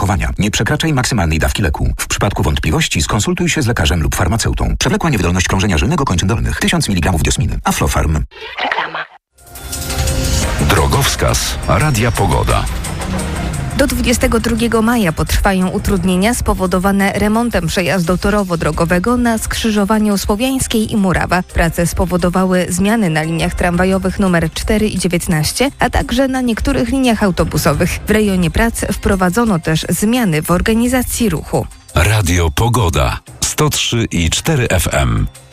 zachowania. Nie przekraczaj maksymalnej dawki leku. W przypadku wątpliwości skonsultuj się z lekarzem lub farmaceutą. Przewlekła niewydolność krążenia żylnego kończyn dolnych. 1000 mg diosminy. Aflofarm. Reklama. Drogowskaz Radia Pogoda. Do 22 maja potrwają utrudnienia spowodowane remontem przejazdu torowo-drogowego na skrzyżowaniu Słowiańskiej i Murawa. Prace spowodowały zmiany na liniach tramwajowych nr 4 i 19, a także na niektórych liniach autobusowych. W rejonie prac wprowadzono też zmiany w organizacji ruchu. Radio Pogoda 103,4 FM.